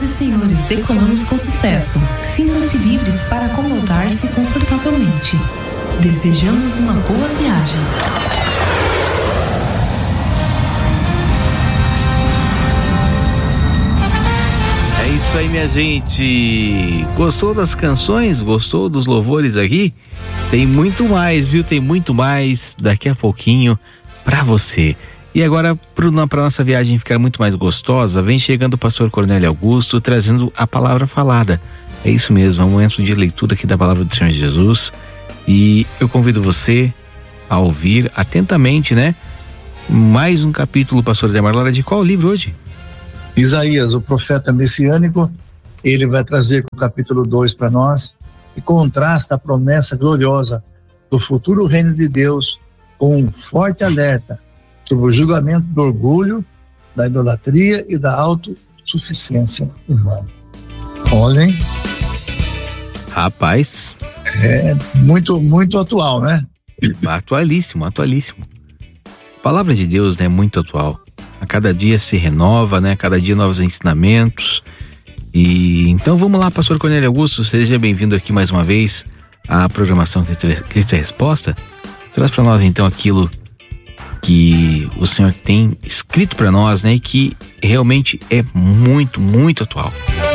e senhores, decolamos com sucesso. Sintam-se livres para acomodar-se confortavelmente. Desejamos uma boa viagem. É isso aí, minha gente. Gostou das canções? Gostou dos louvores aqui? Tem muito mais, viu? Tem muito mais daqui a pouquinho pra você. E agora, para nossa viagem ficar muito mais gostosa, vem chegando o pastor Cornélio Augusto, trazendo a palavra falada. É isso mesmo, é um momento de leitura aqui da palavra do Senhor Jesus. E eu convido você a ouvir atentamente, né? Mais um capítulo, pastor Demar Lara, de qual livro hoje? Isaías, o profeta messiânico. Ele vai trazer o capítulo 2 para nós e contrasta a promessa gloriosa do futuro reino de Deus com um forte alerta sobre o julgamento do orgulho, da idolatria e da autossuficiência humana. Olhem. Rapaz. É muito atual, né? Atualíssimo. A palavra de Deus, né, é muito atual. A cada dia se renova, né? A cada dia novos ensinamentos. E então vamos lá, pastor Cornélio Augusto, seja bem-vindo aqui mais uma vez à programação Cristo é Resposta. Traz para nós então aquilo que o Senhor tem escrito para nós, né? E que realmente é muito atual.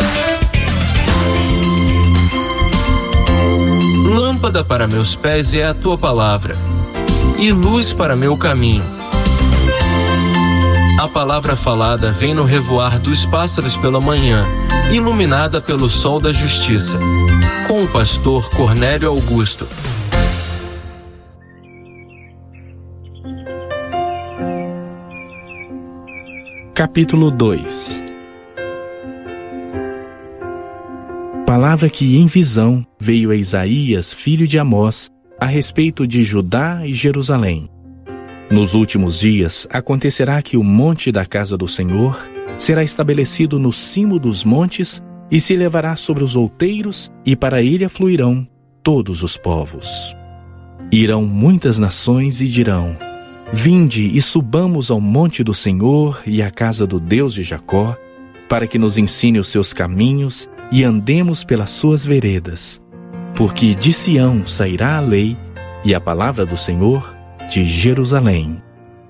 Lâmpada para meus pés é a tua palavra, e luz para meu caminho. A palavra falada vem no revoar dos pássaros pela manhã, iluminada pelo sol da justiça. Com o pastor Cornélio Augusto. Capítulo 2. Palavra que em visão veio a Isaías, filho de Amós, a respeito de Judá e Jerusalém. Nos últimos dias acontecerá que o monte da casa do Senhor será estabelecido no cimo dos montes e se levará sobre os outeiros, e para ele afluirão todos os povos. Irão muitas nações e dirão: Vinde e subamos ao monte do Senhor e à casa do Deus de Jacó, para que nos ensine os seus caminhos e andemos pelas suas veredas. Porque de Sião sairá a lei e a palavra do Senhor de Jerusalém.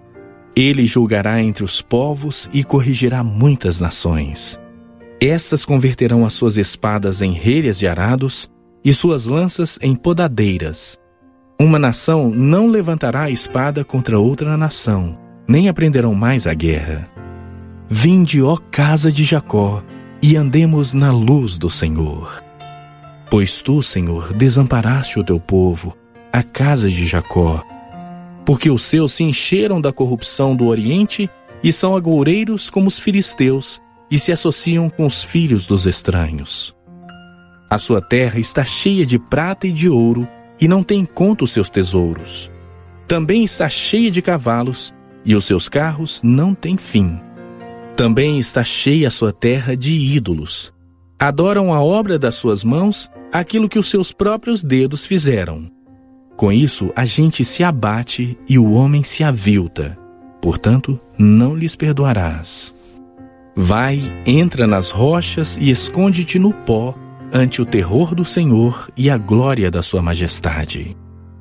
Ele julgará entre os povos e corrigirá muitas nações. Estas converterão as suas espadas em relhas de arados e suas lanças em podadeiras. Uma nação não levantará a espada contra outra nação, nem aprenderão mais a guerra. Vinde, ó casa de Jacó, e andemos na luz do Senhor. Pois tu, Senhor, desamparaste o teu povo, a casa de Jacó, porque os seus se encheram da corrupção do Oriente e são agoureiros como os filisteus e se associam com os filhos dos estranhos. A sua terra está cheia de prata e de ouro, e não tem conta os seus tesouros. Também está cheia de cavalos, e os seus carros não têm fim. Também está cheia a sua terra de ídolos. Adoram a obra das suas mãos, aquilo que os seus próprios dedos fizeram. Com isso, a gente se abate e o homem se avilta. Portanto, não lhes perdoarás. Vai, entra nas rochas e esconde-te no pó, ante o terror do Senhor e a glória da sua majestade.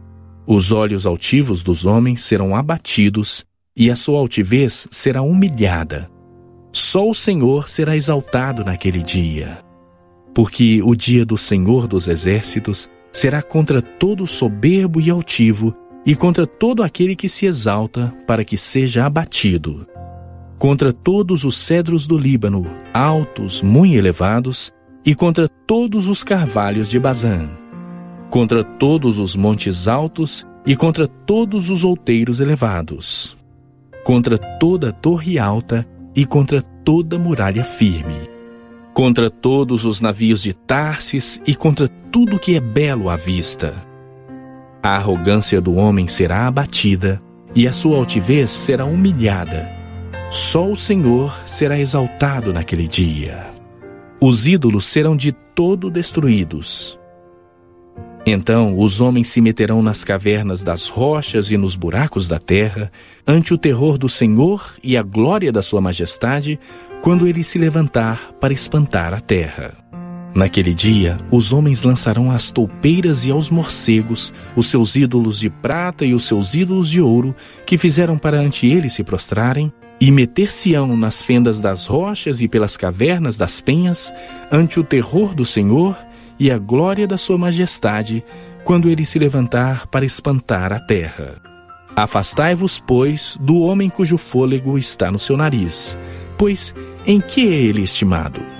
Os olhos altivos dos homens serão abatidos, e a sua altivez será humilhada. Só o Senhor será exaltado naquele dia. Porque o dia do Senhor dos exércitos será contra todo soberbo e altivo, e contra todo aquele que se exalta para que seja abatido. Contra todos os cedros do Líbano, altos, muito elevados, e contra todos os carvalhos de Bazã, contra todos os montes altos e contra todos os outeiros elevados, contra toda torre alta e contra toda muralha firme, contra todos os navios de Tarsis e contra tudo que é belo à vista. A arrogância do homem será abatida e a sua altivez será humilhada. Só o Senhor será exaltado naquele dia. Os ídolos serão de todo destruídos. Então os homens se meterão nas cavernas das rochas e nos buracos da terra, ante o terror do Senhor e a glória da sua majestade, quando ele se levantar para espantar a terra. Naquele dia, os homens lançarão às toupeiras e aos morcegos os seus ídolos de prata e os seus ídolos de ouro, que fizeram para ante ele se prostrarem, e meter-se-ão nas fendas das rochas e pelas cavernas das penhas, ante o terror do Senhor e a glória da sua majestade, quando ele se levantar para espantar a terra. Afastai-vos, pois, do homem cujo fôlego está no seu nariz, pois em que é ele estimado?